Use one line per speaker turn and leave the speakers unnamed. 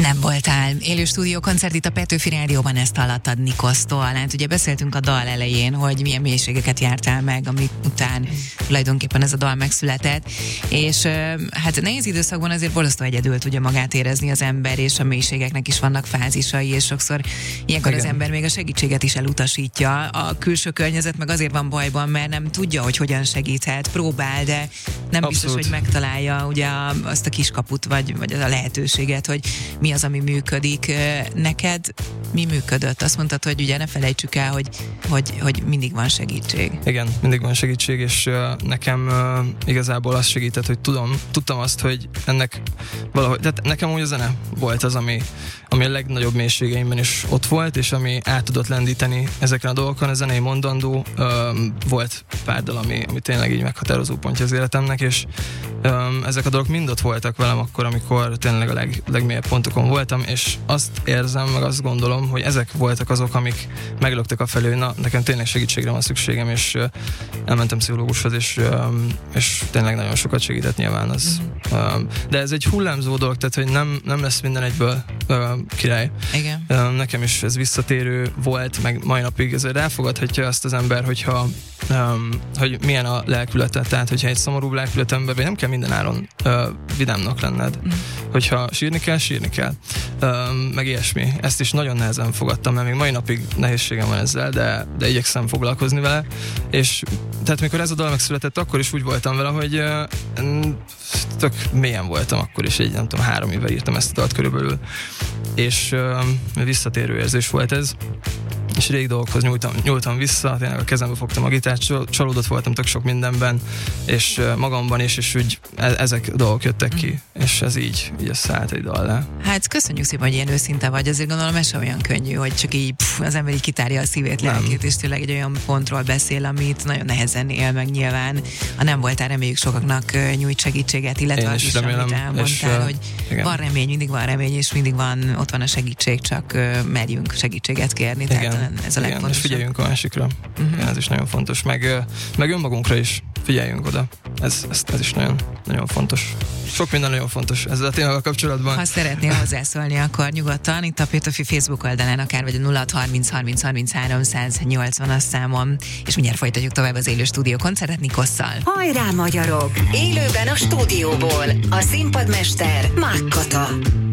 nem voltál. Élő stúdiókoncert itt a Petőfi Rádióban, ezt hallottad Nikosztól. Hát ugye beszéltünk a dal elején, hogy milyen mélységeket jártál meg, amik után tulajdonképpen ez a dal megszületett. És hát nehéz időszakban azért borzasztó egyedül tudja magát érezni az ember, és a mélységeknek is vannak fázisai, és sokszor ilyenkor az ember még a segítséget is elutasítja. A külső környezet meg azért van bajban, mert nem tudja, hogy hogyan segíthet. Próbál, de nem biztos, hogy megtalálja ugye azt a kiskaput, vagy az a lehetőséget, hogy mi az, ami működik. Neked mi működött? Azt mondtad, hogy ugye ne felejtsük el, hogy mindig van segítség.
Igen, mindig van segítség, és nekem igazából az segített, hogy tudtam azt, hogy ennek valahogy, tehát nekem úgy a zene volt az, ami a legnagyobb mélységeimben is ott volt, és ami át tudott lendíteni ezeken a dolgokon. A zenei mondandó volt pár dal, ami tényleg így meghatározó pontja az életemnek, és ezek a dolgok mind ott voltak velem akkor, amikor tényleg a legmélyebb pontokon voltam, és azt érzem, meg azt gondolom, hogy ezek voltak azok, amik meglöktek afelé, hogy na, nekem tényleg segítségre van szükségem, és elmentem pszichológushoz, és tényleg nagyon sokat segített nyilván az. De ez egy hullámzó dolog, tehát hogy nem lesz minden egyből király.
Igen.
Nekem is ez visszatérő volt, meg mai napig ezért elfogadhatja azt az ember, hogy milyen a lelkülete. Tehát, hogyha egy szomorú lelkületemben vagy nem kell minden áron vidámnak lenned. Hogyha sírni kell, meg ilyesmi. Ezt is nagyon nehezen fogadtam, mert még mai napig nehézségem van ezzel, de igyekszem foglalkozni vele. És tehát mikor ez a dal megszületett, akkor is úgy voltam vele, hogy tök mélyen voltam akkor is, nem tudom, 3 éve írtam ezt a dalt körülbelül. És visszatérő érzés volt ez. És rég dolgokhoz nyúltam vissza, tényleg a kezembe fogtam a gitárt, csalódott voltam tök sok mindenben, és magamban is, és úgy ezek a dolgok jöttek ki, és ez így összeállt egy dallá.
Hát köszönjük szépen, hogy ilyen őszinte vagy, azért gondolom ez sem olyan könnyű, hogy csak így az ember így kitárja a szívét, lelkét, és tényleg egy olyan pontról beszél, amit nagyon nehezen él meg nyilván. Ha nem voltál, reméljük sokaknak nyújt segítséget, illetve az is, amit elmondtál, hogy igen. Van remény, mindig van remény, és mindig ott van a segítség, csak merjünk segítséget kérni. Tehát ez a legfontosabb. És figyeljünk
a másikra. Igen, ez is nagyon fontos. Meg önmagunkra is figyeljünk oda. Ez is nagyon, nagyon fontos. Sok minden nagyon fontos ezzel a témával kapcsolatban.
Ha szeretnél hozzászólni, akkor nyugodtan itt a Petőfi Facebook oldalán, akár vagy a 0630 30 33 180 számon, és mindjárt folytatjuk tovább az élő stúdió koncertet Nikosszal.
Hajrá magyarok! Élőben a stúdióból a színpadmester Mák Kata.